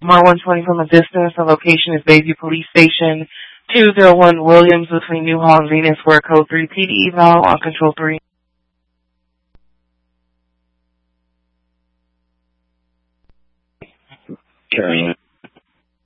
Mar 120 from a distance. The location is Bayview Police Station, 201 Williams between Newhall and Venus, where code 3 PD eval on control 3. Carrying